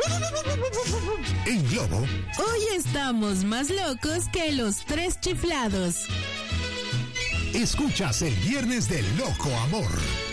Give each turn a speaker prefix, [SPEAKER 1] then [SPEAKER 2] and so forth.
[SPEAKER 1] En Globo,
[SPEAKER 2] hoy estamos más locos que los tres chiflados.
[SPEAKER 1] Escuchas el Viernes del Loco Amor.